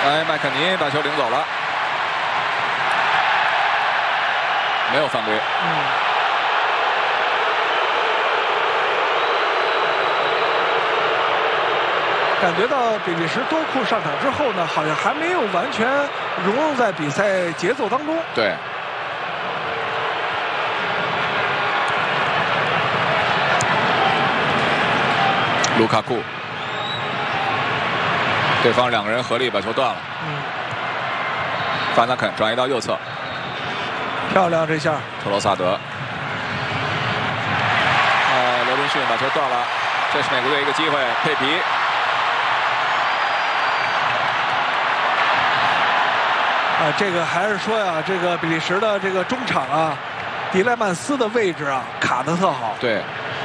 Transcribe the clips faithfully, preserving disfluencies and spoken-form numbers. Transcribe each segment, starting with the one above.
哎，麦肯尼把球领走了，没有犯规。 嗯。 感觉到比利时多库上场之后呢，好像还没有完全融入在比赛节奏当中。 对。卢卡库，对方两个人合力把球断了。 嗯。 范纳肯转移到右侧， 漂亮这下。 特罗萨德。呃，罗宾逊把球断了，这是美国队一个机会，佩皮。 啊，这个还是说呀，这个比利时的这个中场啊，迪莱曼斯的位置啊卡得特好。 对，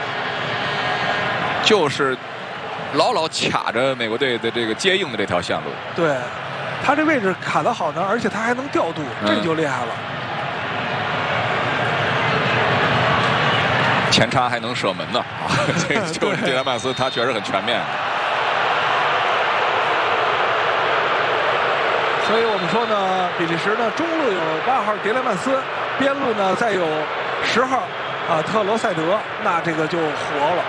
就是牢牢卡着美国队的这个接应的这条线路。 对，他这位置卡得好呢，而且他还能调度， 嗯、 这就厉害了。 前插还能射门呢，啊，这个就是迪莱曼斯，他确实很全面。 所以我们说呢，比利时呢中路有八号迪莱曼斯，边路呢再有十号啊特罗塞德，那这个就活了。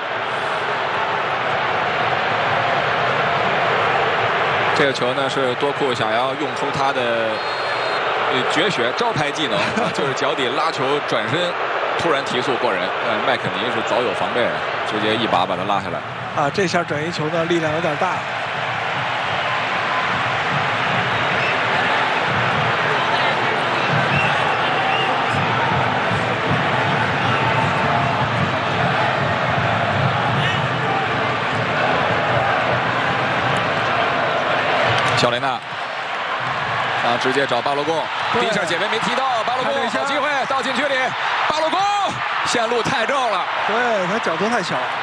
这个球呢是多库想要用出他的绝学招牌技能啊，就是脚底拉球转身，突然提速过人。呃，麦肯尼是早有防备，直接一把把他拉下来。 啊，这下转移球呢力量有点大。 肖雷纳，啊，直接找巴洛贡，第一下解围没踢到，巴洛贡好机会到禁区里，巴洛贡线路太正了， 对他角度太小。